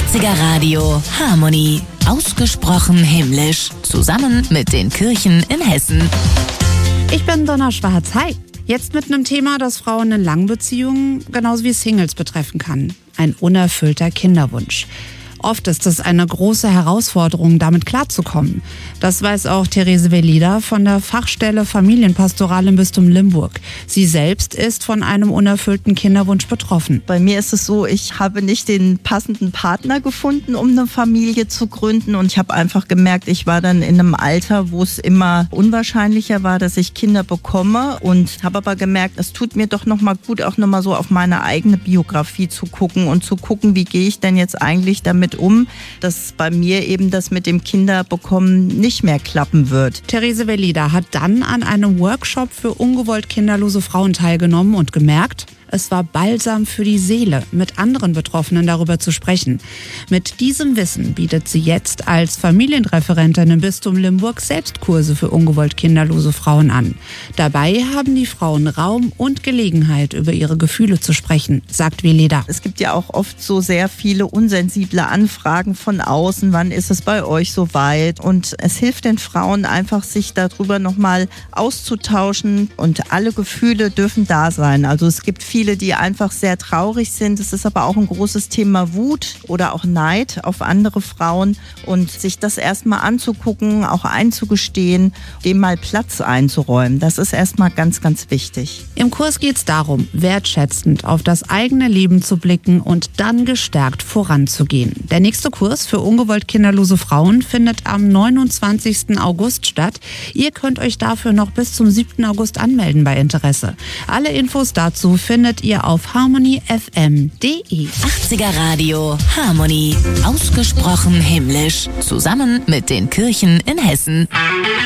80er Radio Harmony. Ausgesprochen himmlisch. Zusammen mit den Kirchen in Hessen. Ich bin Donna Schwarz. Hi. Jetzt mit einem Thema, das Frauen in langen Beziehungen genauso wie Singles betreffen kann. Ein unerfüllter Kinderwunsch. Oft ist es eine große Herausforderung, damit klarzukommen. Das weiß auch Therese Velida von der Fachstelle Familienpastoral im Bistum Limburg. Sie selbst ist von einem unerfüllten Kinderwunsch betroffen. Bei mir ist es so, ich habe nicht den passenden Partner gefunden, um eine Familie zu gründen. Und ich habe einfach gemerkt, ich war dann in einem Alter, wo es immer unwahrscheinlicher war, dass ich Kinder bekomme. Und habe aber gemerkt, es tut mir doch nochmal gut, auch nochmal so auf meine eigene Biografie zu gucken und zu gucken, wie gehe ich denn jetzt eigentlich damit um, dass bei mir eben das mit dem Kinderbekommen nicht mehr klappen wird. Therese Velida hat dann an einem Workshop für ungewollt kinderlose Frauen teilgenommen und gemerkt, es war Balsam für die Seele, mit anderen Betroffenen darüber zu sprechen. Mit diesem Wissen bietet sie jetzt als Familienreferentin im Bistum Limburg Selbstkurse für ungewollt kinderlose Frauen an. Dabei haben die Frauen Raum und Gelegenheit, über ihre Gefühle zu sprechen, sagt Velida. Es gibt ja auch oft so sehr viele unsensible Anfragen von außen. Wann ist es bei euch soweit? Und es hilft den Frauen einfach, sich darüber nochmal auszutauschen. Und alle Gefühle dürfen da sein. Also es gibt viele, die einfach sehr traurig sind. Es ist aber auch ein großes Thema Wut oder auch Neid auf andere Frauen. Und sich das erstmal anzugucken, auch einzugestehen, dem mal Platz einzuräumen, das ist erstmal ganz, ganz wichtig. Im Kurs geht es darum, wertschätzend auf das eigene Leben zu blicken und dann gestärkt voranzugehen. Der nächste Kurs für ungewollt kinderlose Frauen findet am 29. August statt. Ihr könnt euch dafür noch bis zum 7. August anmelden bei Interesse. Alle Infos dazu findet ihr auf harmonyfm.de. 80er Radio Harmony. Ausgesprochen himmlisch. Zusammen mit den Kirchen in Hessen.